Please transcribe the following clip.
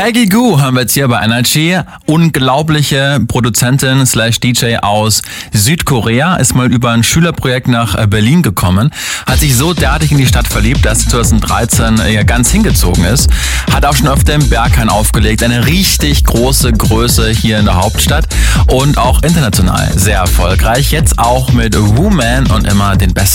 Maggie Gu haben wir jetzt hier bei Energy. Unglaubliche Produzentin / DJ aus Südkorea, ist mal über ein Schülerprojekt nach Berlin gekommen, hat sich so derartig in die Stadt verliebt, dass sie 2013 ja ganz hingezogen ist, hat auch schon öfter im Berghain aufgelegt, eine richtig große Größe hier in der Hauptstadt und auch international sehr erfolgreich, jetzt auch mit Woman und immer den besten